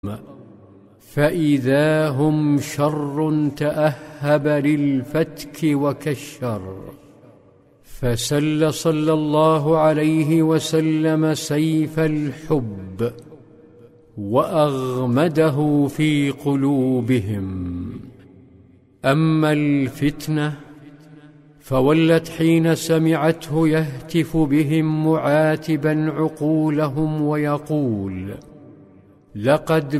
فإذا هم شر تأهب للفتك وكالشر، فسل صلى الله عليه وسلم سيف الحب وأغمده في قلوبهم. أما الفتنة فولت حين سمعته يهتف بهم معاتبا عقولهم ويقول: لقد